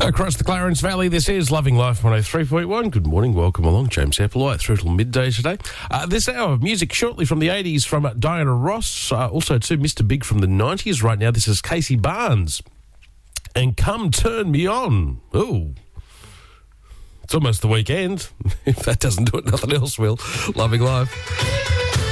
Across the Clarence Valley, this is Loving Life 103.1. Good morning, welcome along. James Applewhite through till midday today. This hour of music shortly from the 80s from Diana Ross, also to Mr. Big from the 90s. Right now, this is Casey Barnes. And Come Turn Me On. Ooh. It's almost the weekend. If that doesn't do it, nothing else will. Loving Life.